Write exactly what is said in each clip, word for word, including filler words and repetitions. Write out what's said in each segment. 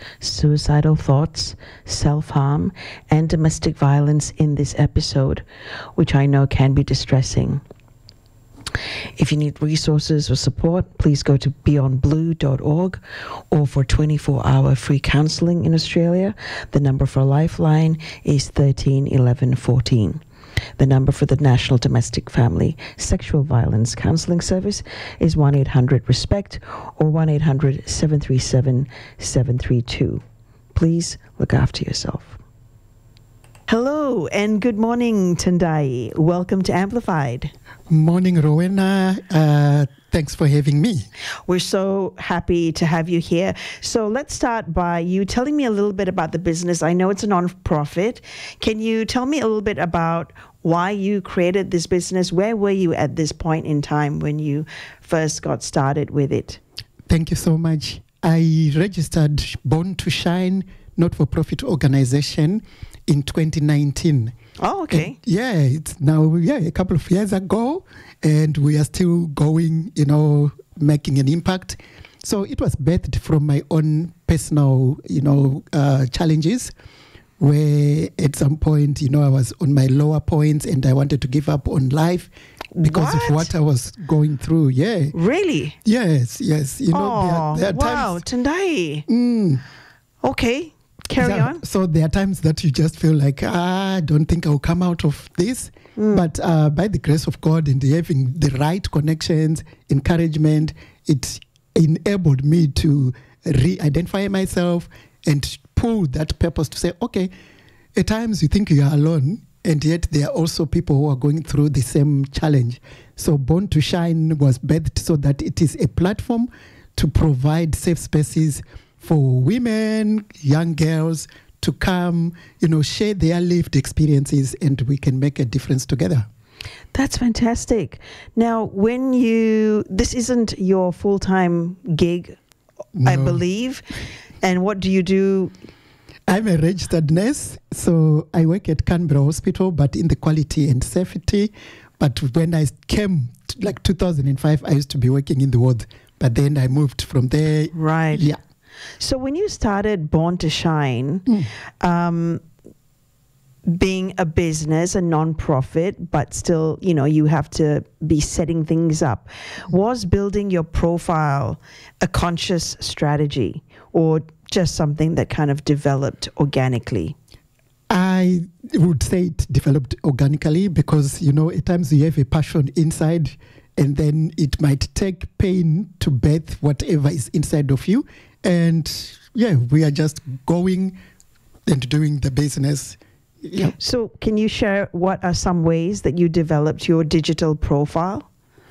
suicidal thoughts, self-harm, and domestic violence in this episode, which I know can be distressing. If you need resources or support, please go to beyond blue dot org, or for twenty-four hour free counselling in Australia, the number for Lifeline is thirteen eleven fourteen. The number for the National Domestic Family Sexual Violence Counselling Service is one eight hundred RESPECT or one eight hundred seven three seven seven three two. Please look after yourself. Hello and good morning, Tendai. Welcome to Amplified. Morning, Rowena. Uh, thanks for having me. We're so happy to have you here. So let's start by you telling me a little bit about the business. I know it's a non-profit. Can you tell me a little bit about why you created this business? Where were you at this point in time when you first got started with it? Thank you so much. I registered Born to Shine, not-for-profit organization, in twenty nineteen. Oh, okay. And yeah, it's now yeah a couple of years ago, and we are still going, you know, making an impact. So it was birthed from my own personal, you know, uh, challenges, where at some point, you know, I was on my lower points and I wanted to give up on life because what? of what I was going through. Yeah. Really? Yes, yes. You know, oh, there, there are wow, times, Tendai. Mm, Okay. Carry so, on. So there are times that you just feel like, ah, I don't think I'll come out of this. Mm. But uh, by the grace of God and having the right connections, encouragement, it enabled me to re-identify myself and pull that purpose to say, okay, at times you think you are alone, and yet there are also people who are going through the same challenge. So Born to Shine was birthed so that it is a platform to provide safe spaces for women, young girls to come, you know, share their lived experiences, and we can make a difference together. That's fantastic. Now, when you, this isn't your full-time gig, No. I believe. And what do you do? I'm a registered nurse, so I work at Canberra Hospital, but in the quality and safety. But when I came, to, like two thousand five, I used to be working in the ward, but then I moved from there. Right. Yeah. So when you started Born to Shine, mm. um, being a business, a non-profit, but still, you know, you have to be setting things up, was building your profile a conscious strategy or just something that kind of developed organically? I would say it developed organically because, you know, at times you have a passion inside, and then it might take pain to birth whatever is inside of you. And yeah, we are just going and doing the business. Yeah. So can you share what are some ways that you developed your digital profile?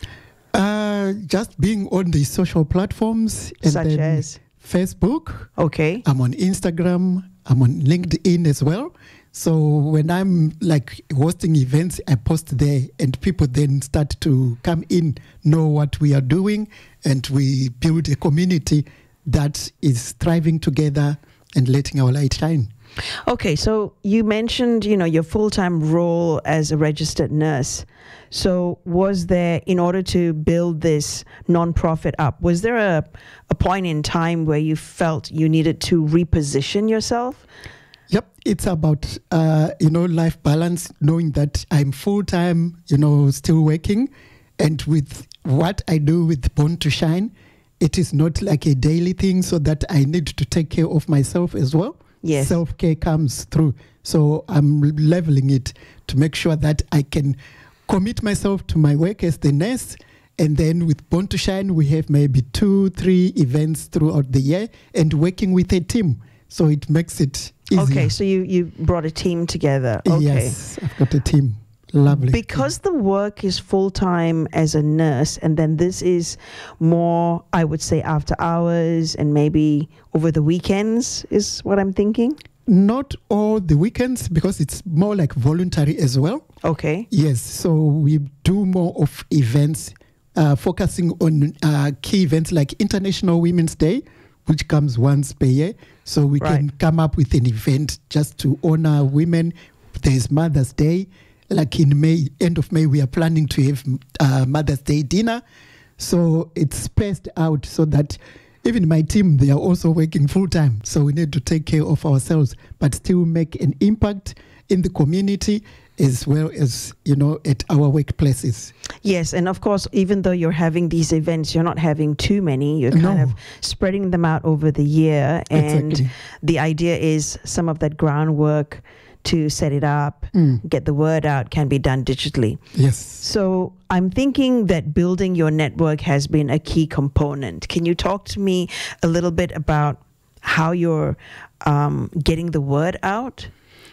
Uh, just being on the social platforms. And Such then as? Facebook. Okay. I'm on Instagram. I'm on LinkedIn as well. So when I'm like hosting events, I post there, and people then start to come in, know what we are doing, and we build a community that is thriving together and letting our light shine. Okay, so you mentioned, you know, your full-time role as a registered nurse. So was there, in order to build this nonprofit up, was there a, a point in time where you felt you needed to reposition yourself? Yep, it's about, uh, you know, life balance, knowing that I'm full-time, you know, still working. And with what I do with Born to Shine, it is not like a daily thing, so that I need to take care of myself as well. Yes. Self-care comes through. So I'm leveling it to make sure that I can commit myself to my work as the nurse. And then with Born to Shine, we have maybe two, three events throughout the year and working with a team. So it makes it easier. Okay, so you, you brought a team together. Okay. Yes, I've got a team. Lovely. Because the work is full-time as a nurse, and then this is more, I would say, after hours and maybe over the weekends is what I'm thinking? Not all the weekends, because it's more like voluntary as well. Okay. Yes, so we do more of events, uh, focusing on uh, key events like International Women's Day, which comes once per year. So we Right. can come up with an event just to honor women. There's Mother's Day. Like in May, end of May, we are planning to have uh, Mother's Day dinner. So it's spaced out so that even my team, they are also working full time. So we need to take care of ourselves, but still make an impact in the community as well as, you know, at our workplaces. Yes, and of course, even though you're having these events, you're not having too many. You're kind No. of spreading them out over the year. And Exactly. the idea is some of that groundwork to set it up, Mm. get the word out, can be done digitally. Yes. So I'm thinking that building your network has been a key component. Can you talk to me a little bit about how you're um, getting the word out?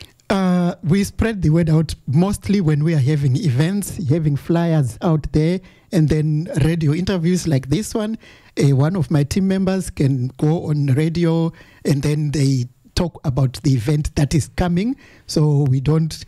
Uh, we spread the word out mostly when we are having events, having flyers out there, and then radio interviews like this one. Uh, one of my team members can go on radio and then they talk about the event that is coming. So we don't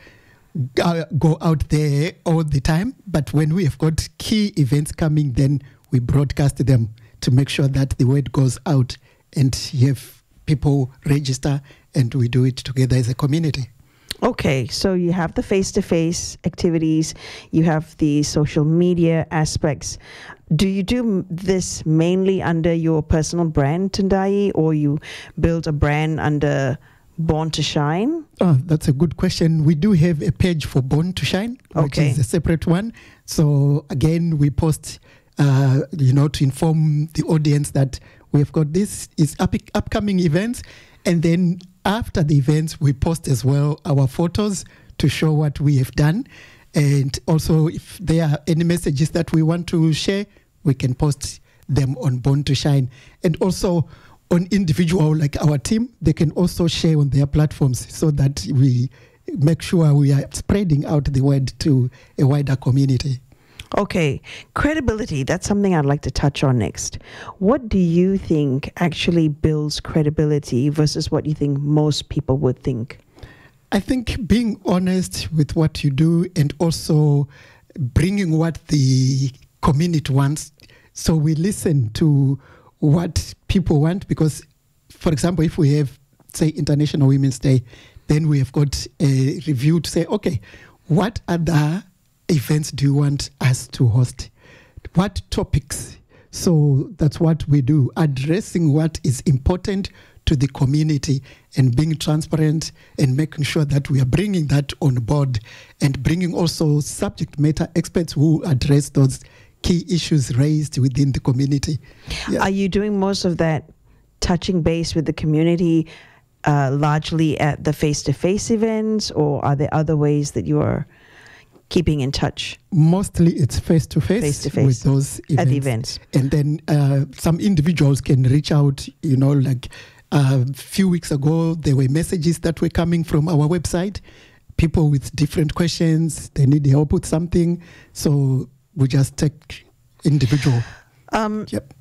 uh, go out there all the time, but when we have got key events coming, then we broadcast them to make sure that the word goes out and you have people register, and we do it together as a community. Okay, so you have the face-to-face activities, you have the social media aspects. Do you do m- this mainly under your personal brand, Tendai, or you build a brand under Born to Shine? Oh, that's a good question. We do have a page for Born to Shine, which Okay. is a separate one. So again, we post, uh, you know, to inform the audience that we've got this is up- upcoming events, and then after the events, we post as well our photos to show what we have done. And also, if there are any messages that we want to share, we can post them on Born to Shine. And also, on individual, like our team, they can also share on their platforms so that we make sure we are spreading out the word to a wider community. Okay, credibility, that's something I'd like to touch on next. What do you think actually builds credibility versus what you think most people would think? I think being honest with what you do and also bringing what the community wants. So we listen to what people want, because, for example, if we have, say, International Women's Day, then we have got a review to say, okay, what other events do you want us to host? What topics? So that's what we do, addressing what is important to the community and being transparent and making sure that we are bringing that on board and bringing also subject matter experts who address those key issues raised within the community. Yeah. Are you doing most of that touching base with the community uh, largely at the face-to-face events, or are there other ways that you are keeping in touch? Mostly it's face-to-face, Face-to-face with those events. at the events? And then uh, some individuals can reach out, you know, like a few weeks ago, there were messages that were coming from our website, people with different questions, they need help with something. So we just take individual. Um, Yep.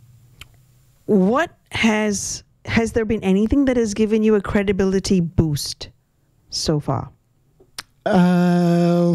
What has, has there been anything that has given you a credibility boost so far? Uh,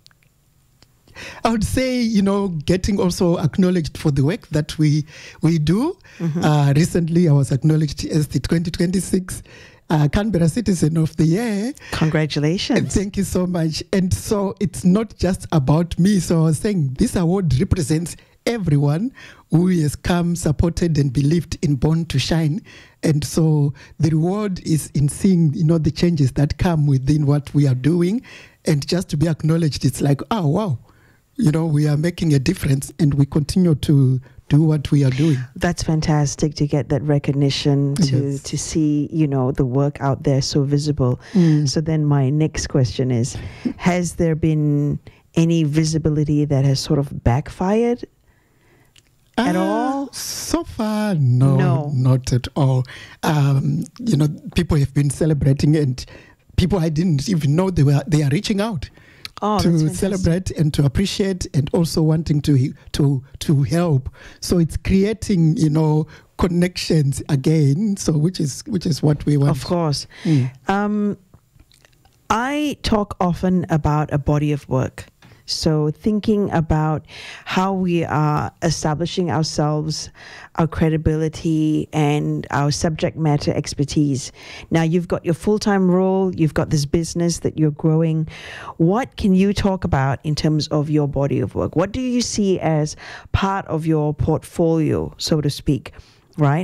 I would say, you know, getting also acknowledged for the work that we we do. Mm-hmm. Uh, recently, I was acknowledged as the twenty twenty-six uh, Canberra Citizen of the Year. Congratulations. Thank you so much. And so it's not just about me. So I was saying this award represents everyone who has come, supported and believed in Born to Shine. And so the reward is in seeing, you know, the changes that come within what we are doing. And just to be acknowledged, it's like, oh, wow, you know, we are making a difference and we continue to do what we are doing. That's fantastic to get that recognition, to, Yes. to see, you know, the work out there so visible. Mm. So then my next question is, has there been any visibility that has sort of backfired at Uh, all? So far, no, No. not at all. Um, you know, people have been celebrating, and people I didn't even know they were they are reaching out Oh, that's to fantastic. celebrate and to appreciate, and also wanting to to to help. So it's creating, you know, connections again. So which is which is what we want. Of course. Mm. Um, I talk often about a body of work. So thinking about how we are establishing ourselves, our credibility and our subject matter expertise. Now you've got your full-time role, you've got this business that you're growing. What can you talk about in terms of your body of work? What do you see as part of your portfolio, so to speak, right?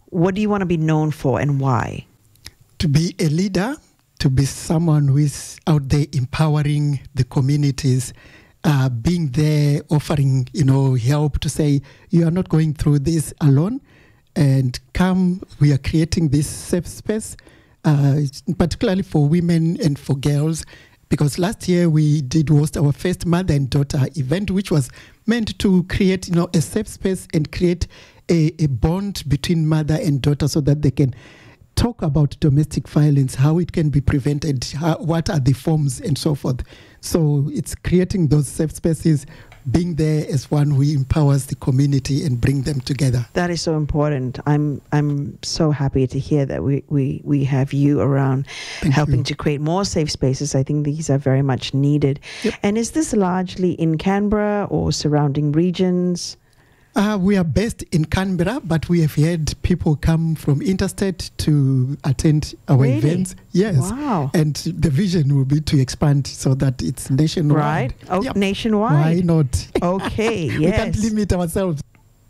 What do you want to be known for and why? To be a leader, to be someone who is out there empowering the communities, uh, being there, offering, you know, help to say, you are not going through this alone, and come, we are creating this safe space, uh, particularly for women and for girls, because last year we did host our first mother and daughter event, which was meant to create, you know, a safe space and create a, a bond between mother and daughter so that they can talk about domestic violence, how it can be prevented, how, what are the forms and so forth. So it's creating those safe spaces, being there as one who empowers the community and bring them together. That is so important. I'm I'm so happy to hear that we, we, we have you around Thank helping you. to create more safe spaces. I think these are very much needed. Yep. And is this largely in Canberra or surrounding regions? Uh, we are based in Canberra, but we have had people come from interstate to attend our Really? events. Yes. Wow. And the vision will be to expand so that it's nationwide. Right? Oh, Yep. nationwide. Why not? Okay, We can't yes. limit ourselves.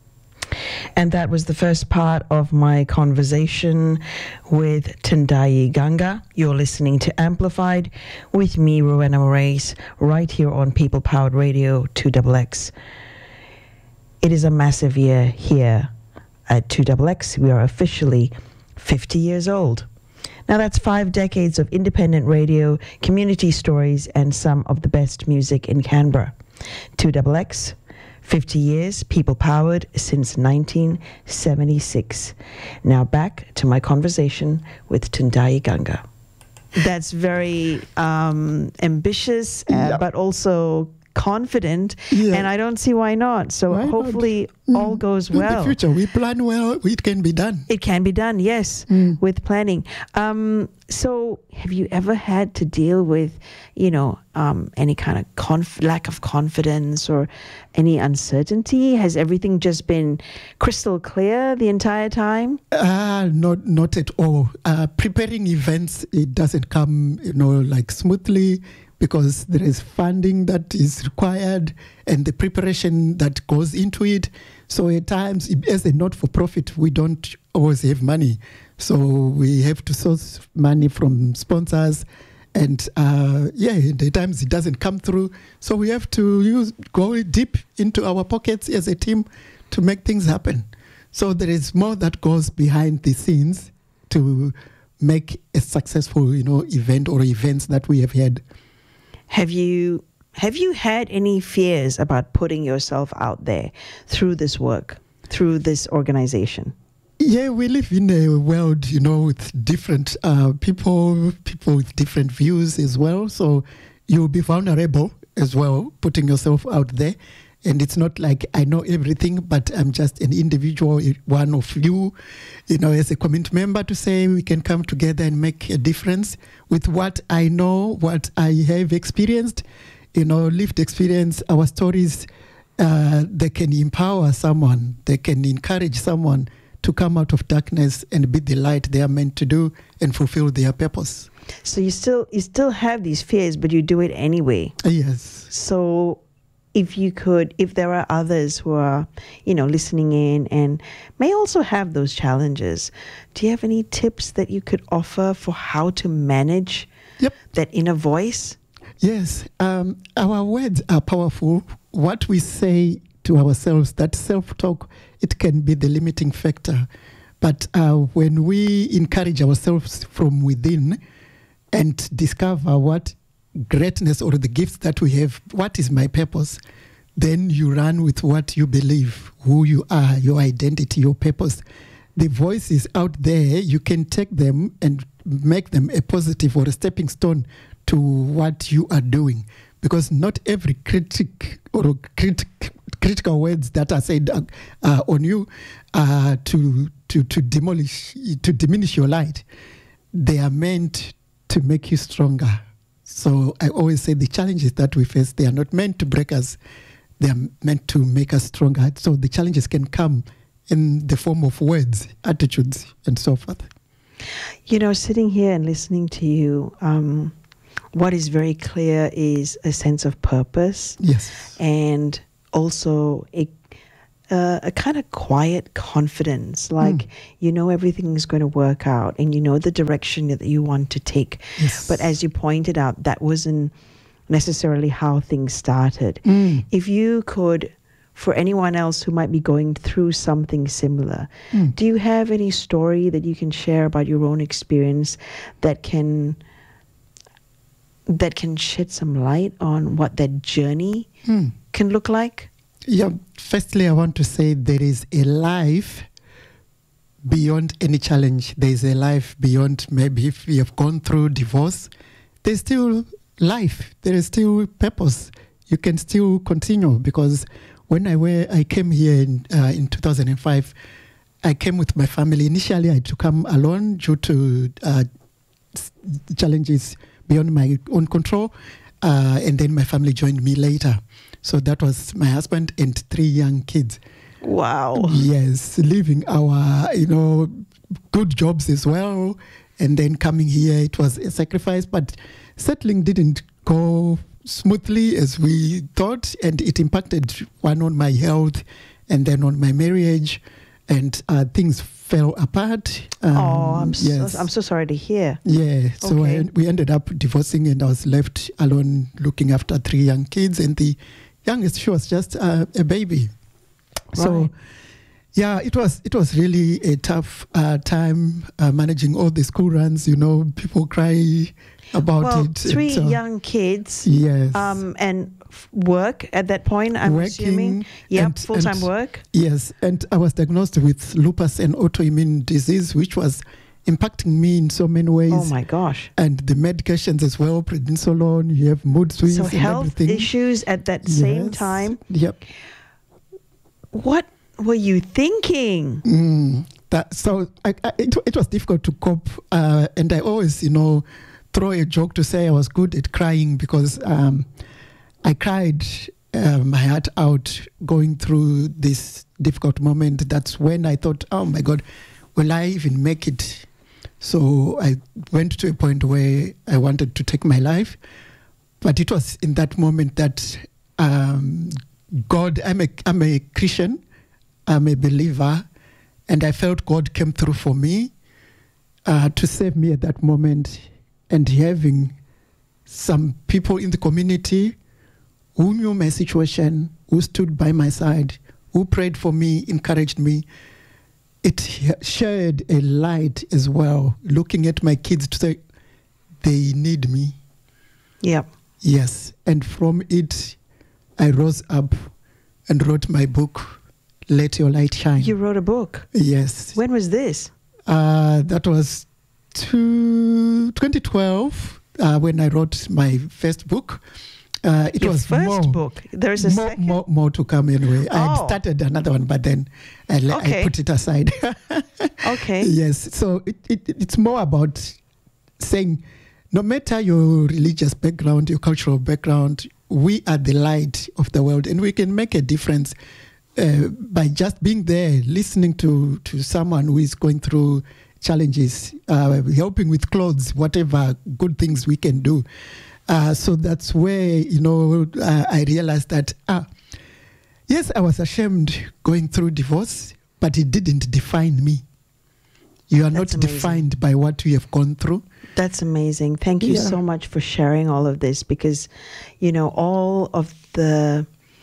And that was the first part of my conversation with Tendai Ganga. You're listening to Amplified with me, Rowena Moraes, right here on People Powered Radio two X X. It is a massive year here at two X X. We are officially fifty years old. Now that's five decades of independent radio, community stories, and some of the best music in Canberra. two X X, fifty years, people powered since nineteen seventy-six. Now back to my conversation with Tendai Ganga. That's very um, ambitious, uh, Yeah. but also confident, Yeah. and I don't see why not. So Why not? hopefully all Mm. goes In well. the future, we plan well, it can be done. It can be done, yes, Mm. with planning. Um, so have you ever had to deal with, you know, um, any kind of conf- lack of confidence or any uncertainty? Has everything just been crystal clear the entire time? Uh, not not at all. Uh, preparing events, it doesn't come, you know, like smoothly, because there is funding that is required and the preparation that goes into it. So at times, as a not-for-profit, we don't always have money. So we have to source money from sponsors. And uh, yeah, at times it doesn't come through. So we have to use go deep into our pockets as a team to make things happen. So there is more that goes behind the scenes to make a successful, you know, event or events that we have had. Have you have you had any fears about putting yourself out there through this work, through this organization? Yeah, we live in a world, you know, with different uh, people, people with different views as well. So you'll be vulnerable as well, putting yourself out there. And it's not like I know everything, but I'm just an individual, one of you, you know, as a community member, to say we can come together and make a difference with what I know, what I have experienced, you know, lived experience, our stories. Uh, they can empower someone, they can encourage someone to come out of darkness and be the light they are meant to do and fulfill their purpose. So you still you still have these fears, but you do it anyway. Yes. So if you could, if there are others who are, you know, listening in and may also have those challenges, do you have any tips that you could offer for how to manage Yep. that inner voice? Yes. Um, our words are powerful. What we say to ourselves, that self-talk, it can be the limiting factor. But uh, when we encourage ourselves from within and discover what greatness or the gifts that we have, what is my purpose, then you run with what you believe, who you are, your identity, your purpose. The voices out there, you can take them and make them a positive or a stepping stone to what you are doing. Because not every critic or crit- critical words that are said uh, uh, on you uh, to, to, to demolish, to diminish your light, they are meant to make you stronger. So I always say the challenges that we face, they are not meant to break us. They are meant to make us stronger. So the challenges can come in the form of words, attitudes, and so forth. You know, sitting here and listening to you, um, what is very clear is a sense of purpose. Yes. And also a, uh, a kind of quiet confidence, like Mm. you know everything is going to work out and you know the direction that you want to take. Yes. But as you pointed out, that wasn't necessarily how things started. Mm. If you could, for anyone else who might be going through something similar, Mm. do you have any story that you can share about your own experience that can that can shed some light on what that journey Mm. can look like? Yeah, firstly, I want to say there is a life beyond any challenge. There is a life beyond, maybe if you have gone through divorce, there's still life. There is still purpose. You can still continue, because when I were, I came here in, uh, in two thousand five, I came with my family. Initially, I had to come alone due to uh, s- challenges beyond my own control. Uh, and then my family joined me later. So that was my husband and three young kids. Wow. Yes, leaving our, you know, good jobs as well. And then coming here, it was a sacrifice, but settling didn't go smoothly as we thought. And it impacted, one, on my health and then on my marriage. And uh, things fell apart. Um, oh, I'm yes. so, I'm so sorry to hear. Yeah, so Okay. I, we ended up divorcing, and I was left alone looking after three young kids, and the youngest, she was just uh, a baby. So, Right. yeah, it was it was really a tough uh, time uh, managing all the school runs. You know, people cry about Well, it. three and, uh, young kids. Yes. Um, and f- work at that point, I'm Working assuming. Yep, and- full-time and- work. Yes, and I was diagnosed with lupus and autoimmune disease, which was impacting me in so many ways. Oh my gosh. And the medications as well, prednisolone, you have mood swings So and health everything. issues at that same Yes. time. Yep. What were you thinking? Mm, that, so I, I, it, it was difficult to cope. Uh, and I always, you know, throw a joke to say I was good at crying, because um, I cried uh, my heart out going through this difficult moment. That's when I thought, oh my God, will I even make it? So I went to a point where I wanted to take my life. But it was in that moment that um, God, I'm a, I'm a Christian, I'm a believer, and I felt God came through for me uh, to save me at that moment. And having some people in the community who knew my situation, who stood by my side, who prayed for me, encouraged me, it shared a light as well, looking at my kids to say, they need me. Yep. Yes. And from it, I rose up and wrote my book, Let Your Light Shine. You wrote a book. Yes. When was this? Uh, that was two, twenty twelve uh, when I wrote my first book. Uh, it Your was first more, book. There's a more, second. more, more to come anyway. I had Oh. started another one, but then I, le- Okay. I put it aside. Okay. Yes. So it, it, it's more about saying, no matter your religious background, your cultural background, we are the light of the world, and we can make a difference uh, by just being there, listening to, to someone who is going through challenges, uh, helping with clothes, whatever good things we can do. Uh, so that's where, you know, uh, I realized that, ah, yes, I was ashamed going through divorce, but it didn't define me. You are That's not amazing. defined by what you have gone through. That's amazing. Thank you Yeah. so much for sharing all of this, because, you know, all of the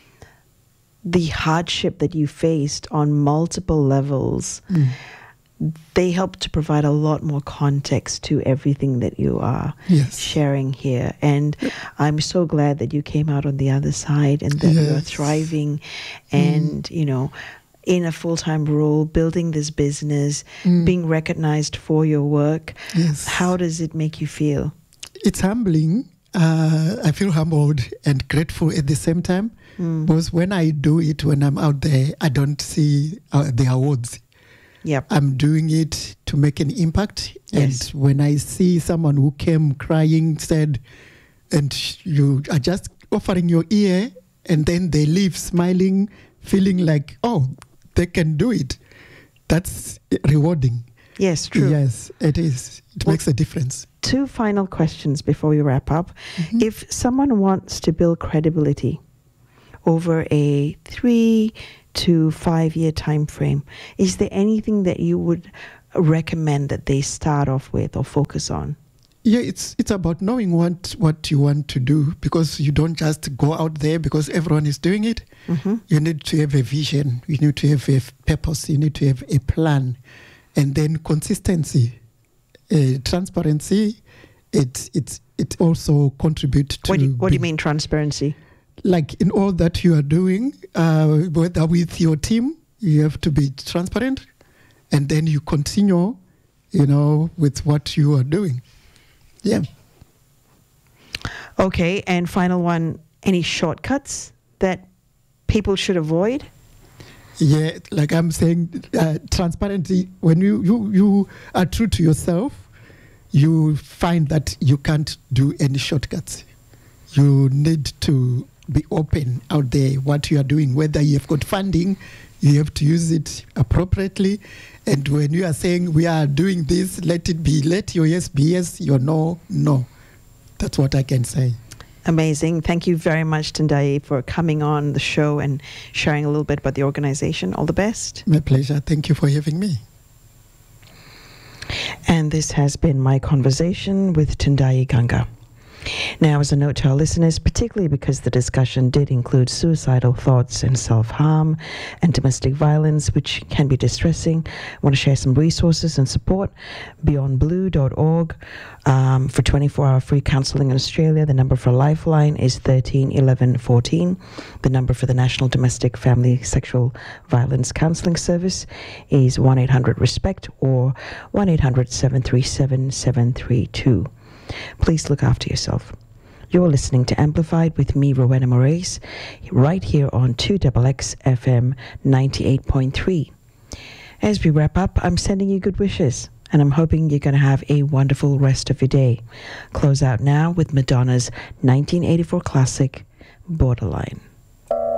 the hardship that you faced on multiple levels, Mm. they help to provide a lot more context to everything that you are Yes. sharing here. And I'm so glad that you came out on the other side and that you're Yes. thriving and, you know, in a full-time role, building this business, Mm. being recognized for your work. Yes. How does it make you feel? It's humbling. Uh, I feel humbled and grateful at the same time. Mm. Because when I do it, when I'm out there, I don't see uh, the awards. Yep. I'm doing it to make an impact. Yes. And when I see someone who came crying, said, and you are just offering your ear, and then they leave smiling, feeling like, oh, they can do it. That's rewarding. Yes, true. Yes, it is. It Well- makes a difference. Two final questions before we wrap up. Mhm. If someone wants to build credibility over a three to five year time frame, is there anything that you would recommend that they start off with or focus on? Yeah, it's it's about knowing what, what you want to do, because you don't just go out there because everyone is doing it. Mm-hmm. You need to have a vision. You need to have a purpose. You need to have a plan. And then consistency, uh, transparency, it, it, it also contributes to... What do, you, what do you mean transparency? Like in all that you are doing, uh, whether with your team, you have to be transparent. And then you continue, you know, with what you are doing. Yeah. Okay, and final one, any shortcuts that people should avoid? Yeah, like I'm saying, uh, transparency, when you, you, you are true to yourself, you find that you can't do any shortcuts. You need to be open out there, what you are doing, whether you have got funding, you have to use it appropriately. And when you are saying we are doing this, let it be, let your yes be yes, your no, no. That's what I can say. Amazing. Thank you very much, Tendai, for coming on the show and sharing a little bit about the organization. All the best. My pleasure. Thank you for having me. And this has been my conversation with Tendai Ganga. Now, as a note to our listeners, particularly because the discussion did include suicidal thoughts and self-harm and domestic violence, which can be distressing, I want to share some resources and support. beyond blue dot org um, for twenty-four hour free counselling in Australia. The number for Lifeline is thirteen eleven fourteen. The number for the National Domestic Family Sexual Violence Counselling Service is one eight hundred RESPECT or one eight hundred seven three seven seven three two. Please look after yourself. You're listening to Amplified with me, Rowena Moraes, right here on two X X F M ninety-eight point three. As we wrap up, I'm sending you good wishes, and I'm hoping you're going to have a wonderful rest of your day. Close out now with Madonna's nineteen eighty-four classic, Borderline.